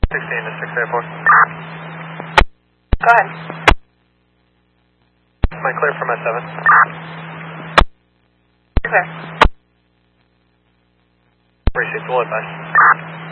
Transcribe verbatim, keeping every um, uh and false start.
sixteen to six airport. Go ahead. Am I clear for my seven? Clear. Appreciate the load, bye.